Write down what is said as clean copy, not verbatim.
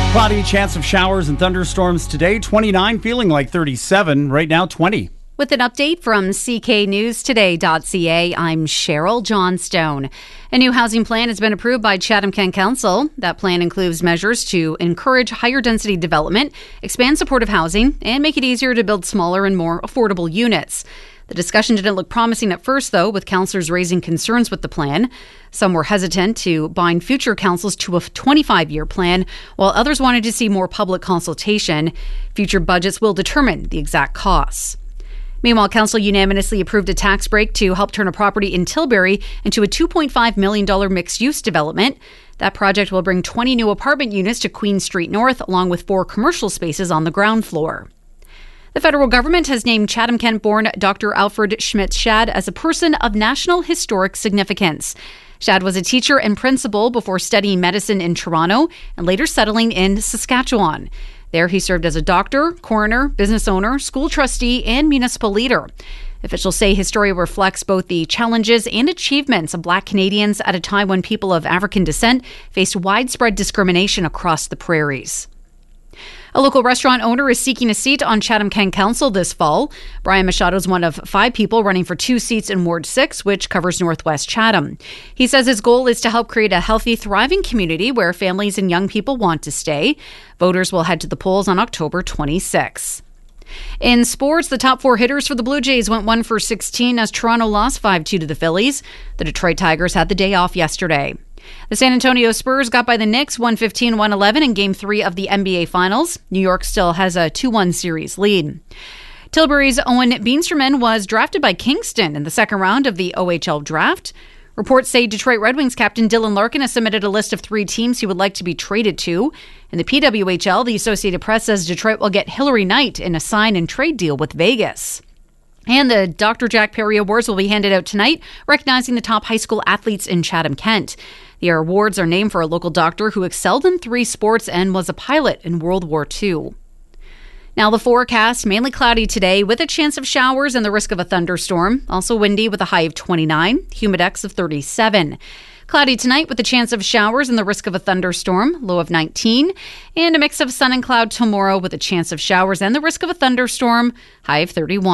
Cloudy, chance of showers and thunderstorms today. 29, feeling like 37. Right now, 20. With an update from cknewstoday.ca, I'm Cheryl Johnstone. A new housing plan has been approved by Chatham-Kent Council. That plan includes measures to encourage higher density development, expand supportive housing, and make it easier to build smaller and more affordable units. The discussion didn't look promising at first, though, with councillors raising concerns with the plan. Some were hesitant to bind future councils to a 25-year plan, while others wanted to see more public consultation. Future budgets will determine the exact costs. Meanwhile, council unanimously approved a tax break to help turn a property in Tilbury into a $2.5 million mixed-use development. That project will bring 20 new apartment units to Queen Street North, along with 4 commercial spaces on the ground floor. The federal government has named Chatham-Kent-born Dr. Alfred Schmitz-Shad as a person of national historic significance. Shad was a teacher and principal before studying medicine in Toronto and later settling in Saskatchewan. There he served as a doctor, coroner, business owner, school trustee, and municipal leader. Officials say his story reflects both the challenges and achievements of Black Canadians at a time when people of African descent faced widespread discrimination across the prairies. A local restaurant owner is seeking a seat on Chatham-Kent Council this fall. Brian Machado is one of 5 people running for 2 seats in Ward 6, which covers Northwest Chatham. He says his goal is to help create a healthy, thriving community where families and young people want to stay. Voters will head to the polls on October 26. In sports, the top 4 hitters for the Blue Jays went 1 for 16 as Toronto lost 5-2 to the Phillies. The Detroit Tigers had the day off yesterday. The San Antonio Spurs got by the Knicks 115-111 in Game 3 of the NBA Finals. New York still has a 2-1 series lead. Tilbury's Owen Beansterman was drafted by Kingston in the second round of the OHL draft. Reports say Detroit Red Wings captain Dylan Larkin has submitted a list of 3 teams he would like to be traded to. In the PWHL, the Associated Press says Detroit will get Hillary Knight in a sign and trade deal with Vegas. And the Dr. Jack Perry Awards will be handed out tonight, recognizing the top high school athletes in Chatham-Kent. The awards are named for a local doctor who excelled in 3 sports and was a pilot in World War II. Now the forecast, mainly cloudy today with a chance of showers and the risk of a thunderstorm. Also windy with a high of 29, humidex of 37. Cloudy tonight with a chance of showers and the risk of a thunderstorm, low of 19. And a mix of sun and cloud tomorrow with a chance of showers and the risk of a thunderstorm, high of 31.